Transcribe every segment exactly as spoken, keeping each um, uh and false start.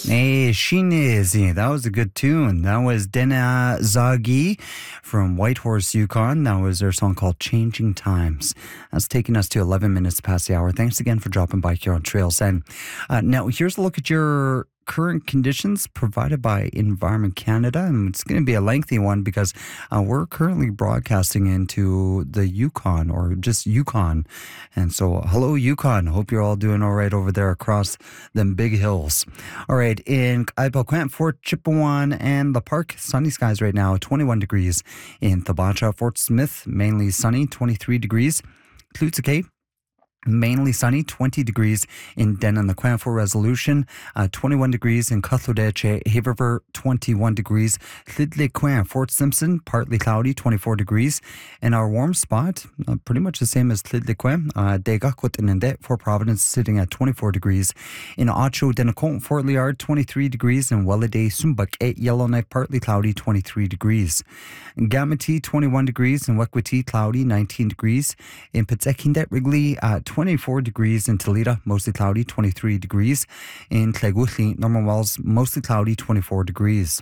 Hey, Shinezi, that was a good tune. That was Dena Zagi from Whitehorse, Yukon. That was their song called Changing Times. That's taking us to eleven minutes past the hour. Thanks again for dropping by here on Trails End. Uh, now, here's a look at your current conditions provided by Environment Canada, and it's going to be a lengthy one because uh, we're currently broadcasting into the Yukon, or just Yukon. And so, hello, Yukon. Hope you're all doing all right over there across them big hills. All right, in Ipoquant, Fort Chipewyan, and the park, sunny skies right now, twenty-one degrees. In Thabacha, Fort Smith, mainly sunny, twenty-three degrees. Klutzik, mainly sunny, twenty degrees. In Denan, the Quanfo Resolution, uh, twenty-one degrees. In Cutlodeche, Haverver, twenty-one degrees. Llydley Quan, Fort Simpson, partly cloudy, twenty-four degrees. In our warm spot, uh, pretty much the same as Llydley Quan, uh, Degaquatinende, Fort Providence, sitting at twenty-four degrees. In Ocho, Denacont, Fort Liard, twenty-three degrees. In Welladay, Sumbuk, Yellowknife, partly cloudy, twenty-three degrees. In Gamity, twenty-one degrees. In Wekwati, cloudy, nineteen degrees. In Petzekindet, Wrigley, uh, twenty-four degrees. In Toledo, mostly cloudy, twenty-three degrees. In Tleguthli, Norman Wells, mostly cloudy, twenty-four degrees.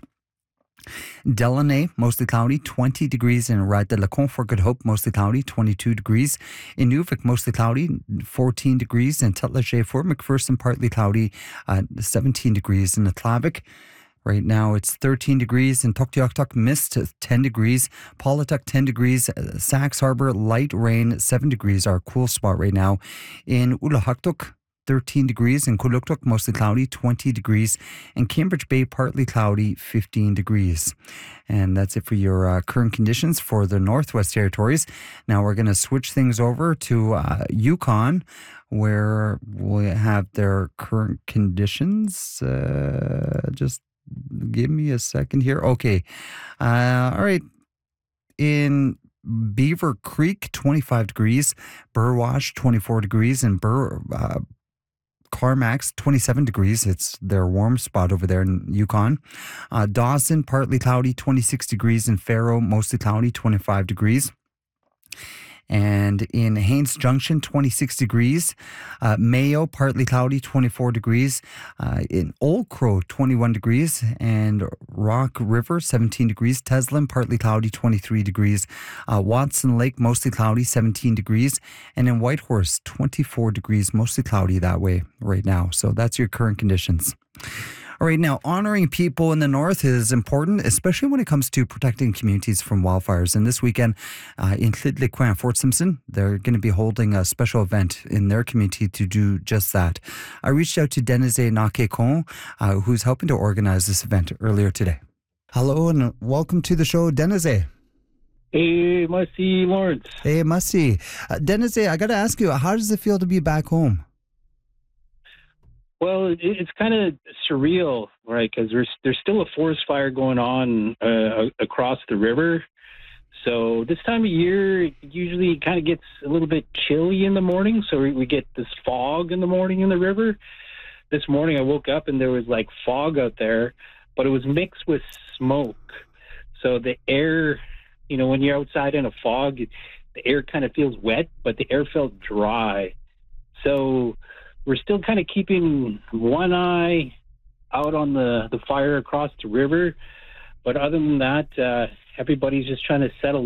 Delaney, mostly cloudy, twenty degrees. In Rad de la Con, for Good Hope, mostly cloudy, twenty-two degrees. In Nuvik, mostly cloudy, fourteen degrees. In Tutlache, Fort McPherson, partly cloudy, uh, seventeen degrees. In Atlavik, right now it's thirteen degrees. In Tuktoyaktuk, mist, ten degrees. Paulatuk, ten degrees. Uh, Sax Harbor, light rain, seven degrees, our cool spot right now. In Ulahaktuk, thirteen degrees. In Kuluktuk, mostly cloudy, twenty degrees. In Cambridge Bay, partly cloudy, fifteen degrees. And that's it for your uh, current conditions for the Northwest Territories. Now we're going to switch things over to uh, Yukon, where we have their current conditions. Uh, just give me a second here. Okay. Uh, all right. In Beaver Creek, twenty-five degrees. Burwash, twenty-four degrees. And Bur... Uh, Carmax, twenty-seven degrees. It's their warm spot over there in Yukon. Uh, Dawson, partly cloudy, twenty-six degrees. In Faro, mostly cloudy, twenty-five degrees. And in Haines Junction, twenty-six degrees. Uh, Mayo, partly cloudy, twenty-four degrees. Uh, in Old Crow, twenty-one degrees. And Rock River, seventeen degrees. Teslin, partly cloudy, twenty-three degrees. Uh, Watson Lake, mostly cloudy, seventeen degrees. And in Whitehorse, twenty-four degrees, mostly cloudy that way right now. So that's your current conditions. All right, now honoring people in the north is important, especially when it comes to protecting communities from wildfires. And this weekend uh, in Llydley Quan, Fort Simpson, they're going to be holding a special event in their community to do just that. I reached out to Denize Nakekon, uh, who's helping to organize this event earlier today. Hello and welcome to the show, Denize. Hey, Mussy Lawrence. Hey, Mussy. Uh, Denize, I got to ask you, how does it feel to be back home? Well, it, it's kind of surreal, right? Because there's there's still a forest fire going on uh, across the river. So this time of year, it usually kind of gets a little bit chilly in the morning. So we, we get this fog in the morning in the river. This morning I woke up and there was like fog out there, but it was mixed with smoke. So the air, you know, when you're outside in a fog, the air kind of feels wet, but the air felt dry. So we're still kind of keeping one eye out on the, the fire across the river. But other than that, uh, everybody's just trying to settle